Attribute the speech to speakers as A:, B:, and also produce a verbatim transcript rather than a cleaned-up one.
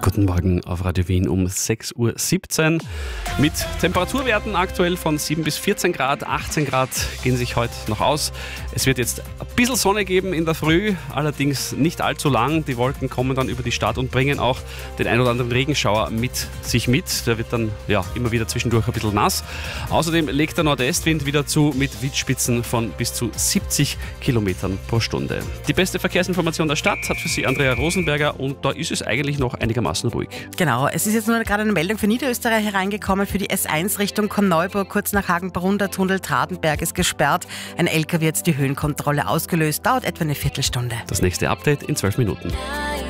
A: Guten Morgen auf Radio Wien um sechs Uhr siebzehn mit Temperaturwerten aktuell von sieben bis vierzehn Grad, achtzehn Grad gehen sich heute noch aus. Es wird jetzt ein bisschen Sonne geben in der Früh, allerdings nicht allzu lang. Die Wolken kommen dann über die Stadt und bringen auch den ein oder anderen Regenschauer mit sich mit. Der wird dann ja immer wieder zwischendurch ein bisschen nass. Außerdem legt der Nordestwind wieder zu mit Windspitzen von bis zu siebzig Kilometern pro Stunde. Die beste Verkehrsinformation der Stadt hat für Sie Andrea Rosenberger und da ist es eigentlich noch einigermaßen ruhig.
B: Genau, es ist jetzt nur gerade eine Meldung für Niederösterreich hereingekommen. Für die S eins Richtung Korneuburg, kurz nach Hagenbrunn, der Tunnel Tratenberg ist gesperrt. Ein L K W hat die Höhenkontrolle ausgelöst, dauert etwa eine Viertelstunde.
A: Das nächste Update in zwölf Minuten.